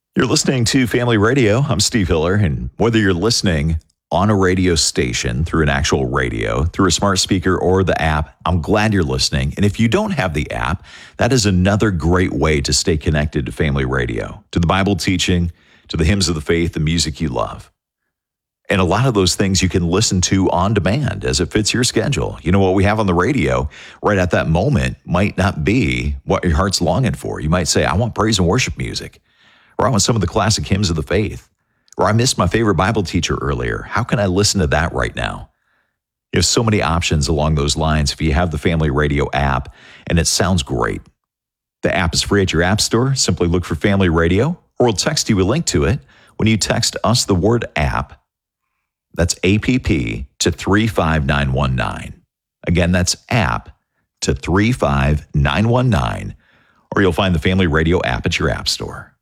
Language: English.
You're listening to Family Radio. I'm Steve Hiller, and whether you're listening on a radio station, through an actual radio, through a smart speaker, or the app, I'm glad you're listening. And if you don't have the app, that is another great way to stay connected to Family Radio, to the Bible teaching, to the hymns of the faith, the music you love. And a lot of those things you can listen to on demand as it fits your schedule. You know, what we have on the radio right at that moment might not be what your heart's longing for. You might say, I want praise and worship music. Or I want some of the classic hymns of the faith. Or I missed my favorite Bible teacher earlier. How can I listen to that right now? You have so many options along those lines if you have the Family Radio app, and it sounds great. The app is free at your app store. Simply look for Family Radio, or we'll text you a link to it when you text us the word app. That's APP to 35919. Again, that's app to 35919. Or you'll find the Family Radio app at your app store.